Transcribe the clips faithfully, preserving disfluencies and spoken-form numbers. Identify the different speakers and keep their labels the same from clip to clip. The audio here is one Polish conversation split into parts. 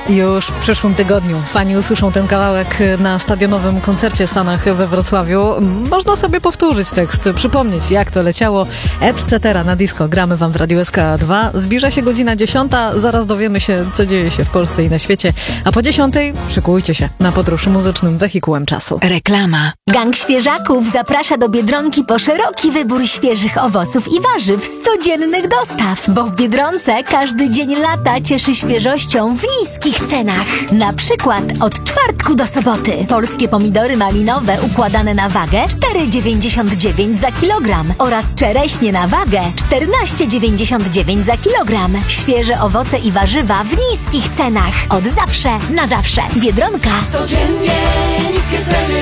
Speaker 1: Już w przyszłym tygodniu fani usłyszą ten kawałek na stadionowym koncercie Sanach we Wrocławiu. Można sobie powtórzyć tekst, przypomnieć jak to leciało, et cetera na disco. Gramy wam w Radiu S K dwa. Zbliża się godzina dziesiąta, zaraz dowiemy się, co dzieje się w Polsce i na świecie. A po dziesiątej szykujcie się na podróż muzycznym wehikułem czasu.
Speaker 2: Reklama.
Speaker 3: Gang Świeżaków zaprasza do Biedronki po szeroki wybór świeżych owoców i warzyw z codziennych dostaw, bo w Biedronce każdy dzień lata cieszy świeżością w niskich cenach. Na przykład od czwartku do soboty polskie pomidory malinowe układane na wagę cztery dziewięćdziesiąt dziewięć za kilogram oraz czereśnie na wagę czternaście dziewięćdziesiąt dziewięć za kilogram. Świeże owoce i warzywa w niskich cenach. Od zawsze na zawsze. Biedronka.
Speaker 4: Codziennie niskie ceny.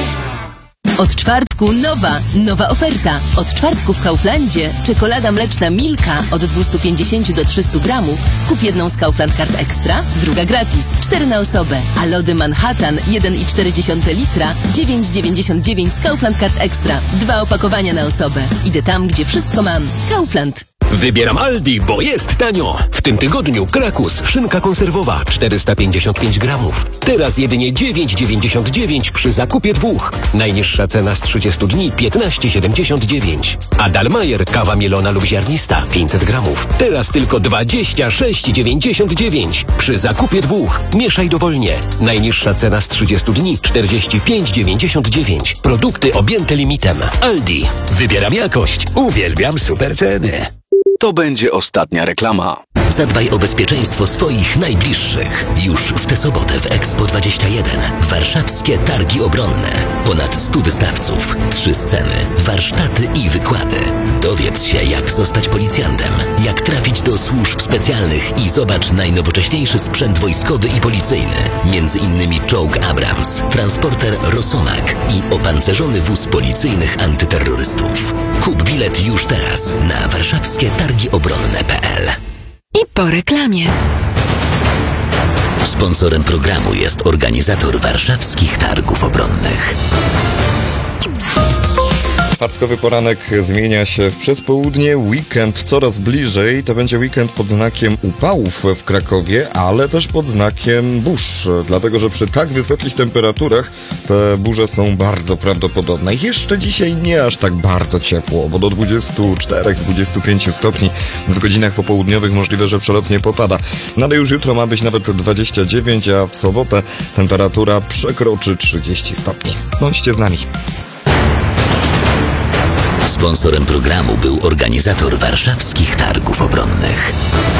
Speaker 2: Od czwartku nowa, nowa oferta. Od czwartku w Kauflandzie czekolada mleczna Milka od dwieście pięćdziesiąt do trzysta gramów. Kup jedną z Kaufland Card Extra, druga gratis, cztery na osobę. A lody Manhattan jeden i cztery dziesiąte litra, dziewięć dziewięćdziesiąt dziewięć z Kaufland Card Extra. Dwa opakowania na osobę. Idę tam, gdzie wszystko mam. Kaufland.
Speaker 5: Wybieram Aldi, bo jest tanio. W tym tygodniu Krakus, szynka konserwowa czterysta pięćdziesiąt pięć gramów. Teraz jedynie dziewięć dziewięćdziesiąt dziewięć przy zakupie dwóch. Najniższa cena z trzydziestu dni piętnaście siedemdziesiąt dziewięć. A Dalmajer kawa mielona lub ziarnista pięćset gramów. Teraz tylko dwadzieścia sześć dziewięćdziesiąt dziewięć. Przy zakupie dwóch. Mieszaj dowolnie. Najniższa cena z trzydziestu dni czterdzieści pięć dziewięćdziesiąt dziewięć. Produkty objęte limitem. Aldi. Wybieram jakość. Uwielbiam super ceny.
Speaker 6: To będzie ostatnia reklama.
Speaker 7: Zadbaj o bezpieczeństwo swoich najbliższych. Już w tę sobotę w Expo dwadzieścia jeden. Warszawskie targi obronne. Ponad stu wystawców, trzy sceny, warsztaty i wykłady. Dowiedz się, jak zostać policjantem, jak trafić do służb specjalnych i zobacz najnowocześniejszy sprzęt wojskowy i policyjny. Między innymi czołg Abrams, transporter Rosomak i opancerzony wóz policyjnych antyterrorystów. Kup bilet już teraz na warszawskie targi obronne kropka p l.
Speaker 2: I po reklamie.
Speaker 7: Sponsorem programu jest organizator warszawskich targów obronnych.
Speaker 8: Czwartkowy poranek zmienia się w przedpołudnie, weekend coraz bliżej. To będzie weekend pod znakiem upałów w Krakowie, ale też pod znakiem burz, dlatego że przy tak wysokich temperaturach te burze są bardzo prawdopodobne. Jeszcze dzisiaj nie aż tak bardzo ciepło, bo do dwudziestu czterech do dwudziestu pięciu stopni w godzinach popołudniowych możliwe, że przelotnie popada. No ale już jutro ma być nawet dwadzieścia dziewięć, a w sobotę temperatura przekroczy trzydzieści stopni. Bądźcie z nami.
Speaker 7: Sponsorem programu był organizator warszawskich targów obronnych.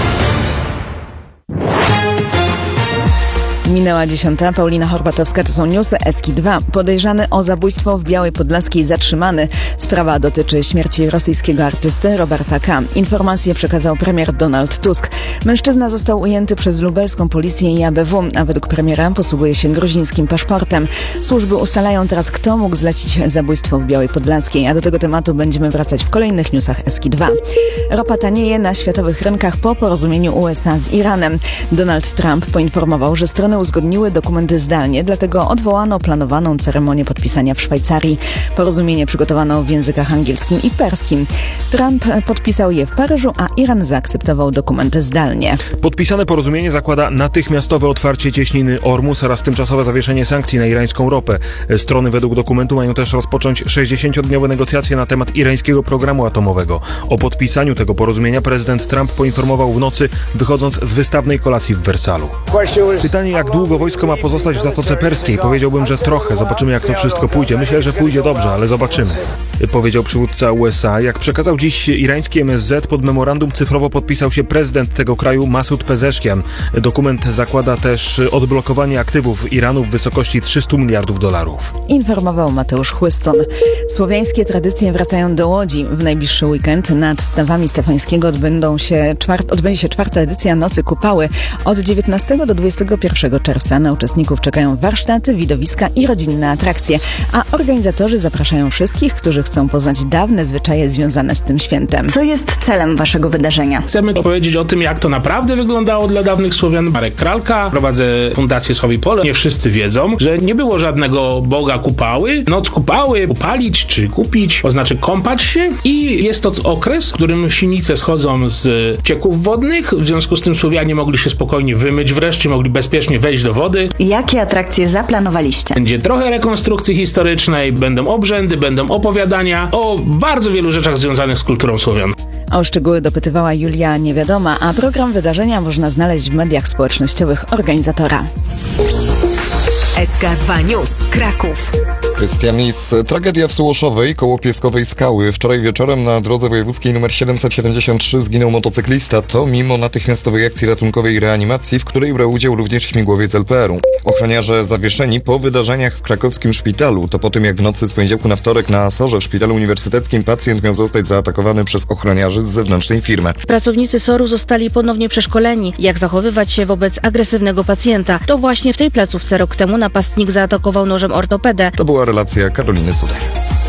Speaker 9: Minęła dziesiąta. Paulina Horbatowska, to są newsy S K dwa. Podejrzany o zabójstwo w Białej Podlaskiej zatrzymany. Sprawa dotyczy śmierci rosyjskiego artysty Roberta K. Informacje przekazał premier Donald Tusk. Mężczyzna został ujęty przez lubelską policję i A B W, a według premiera posługuje się gruzińskim paszportem. Służby ustalają teraz, kto mógł zlecić zabójstwo w Białej Podlaskiej, a do tego tematu będziemy wracać w kolejnych newsach S K dwa. Ropa tanieje na światowych rynkach po porozumieniu U S A z Iranem. Donald Trump poinformował, że strony uzgodniły dokumenty zdalnie, dlatego odwołano planowaną ceremonię podpisania w Szwajcarii. Porozumienie przygotowano w językach angielskim i perskim. Trump podpisał je w Paryżu, a Iran zaakceptował dokumenty zdalnie.
Speaker 10: Podpisane porozumienie zakłada natychmiastowe otwarcie cieśniny Ormus oraz tymczasowe zawieszenie sankcji na irańską ropę. Strony według dokumentu mają też rozpocząć sześćdziesięciodniowe negocjacje na temat irańskiego programu atomowego. O podpisaniu tego porozumienia prezydent Trump poinformował w nocy, wychodząc z wystawnej kolacji w Wersalu. Pytanie, jak długo wojsko ma pozostać w Zatoce Perskiej? Powiedziałbym, że trochę. Zobaczymy, jak to wszystko pójdzie. Myślę, że pójdzie dobrze, ale zobaczymy. Powiedział przywódca U S A. Jak przekazał dziś irański M S Z, pod memorandum cyfrowo podpisał się prezydent tego kraju Masud Pezeszkian. Dokument zakłada też odblokowanie aktywów Iranu w wysokości trzystu miliardów dolarów.
Speaker 9: Informował Mateusz Chłyston. Słowiańskie tradycje wracają do Łodzi. W najbliższy weekend nad stawami Stefańskiego odbędą się czwart, odbędzie się czwarta edycja Nocy Kupały. Od dziewiętnastego do dwudziestego pierwszego czerwca na uczestników czekają warsztaty, widowiska i rodzinne atrakcje, a organizatorzy zapraszają wszystkich, którzy chcą chcą poznać dawne zwyczaje związane z tym świętem.
Speaker 11: Co jest celem waszego wydarzenia?
Speaker 12: Chcemy opowiedzieć o tym, jak to naprawdę wyglądało dla dawnych Słowian. Marek Kralka, prowadzę Fundację Sławi Pole. Nie wszyscy wiedzą, że nie było żadnego Boga Kupały. Noc Kupały, upalić czy kupić, oznacza kąpać się i jest to okres, w którym sinice schodzą z cieków wodnych. W związku z tym Słowianie mogli się spokojnie wymyć wreszcie, mogli bezpiecznie wejść do wody.
Speaker 11: Jakie atrakcje zaplanowaliście?
Speaker 12: Będzie trochę rekonstrukcji historycznej, będą obrzędy, będą opowiadania o bardzo wielu rzeczach związanych z kulturą Słowian.
Speaker 9: O szczegóły dopytywała Julia Niewiadoma, a program wydarzenia można znaleźć w mediach społecznościowych organizatora.
Speaker 2: S K dwa News, Kraków.
Speaker 8: Krystian Lis. Tragedia w Sułoszowej koło Pieskowej Skały. Wczoraj wieczorem na drodze wojewódzkiej nr siedemset siedemdziesiąt trzy zginął motocyklista. To mimo natychmiastowej akcji ratunkowej i reanimacji, w której brał udział również śmigłowiec L P R u. Ochroniarze zawieszeni po wydarzeniach w krakowskim szpitalu. To po tym, jak w nocy z poniedziałku na wtorek na Asorze w szpitalu uniwersyteckim pacjent miał zostać zaatakowany przez ochroniarzy z zewnętrznej firmy.
Speaker 13: Pracownicy S O R u zostali ponownie przeszkoleni, jak zachowywać się wobec agresywnego pacjenta. To właśnie w tej placówce rok temu napastnik zaatakował nożem ortopedę.
Speaker 8: To była relacja Karoliny Suder.